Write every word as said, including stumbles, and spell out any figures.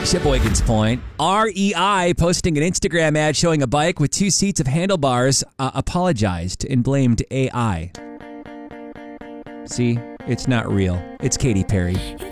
Sheboygan's Point. R E I posting an Instagram ad showing a bike with two seats of handlebars uh, apologized and blamed A I. See, it's not real. It's Katy Perry.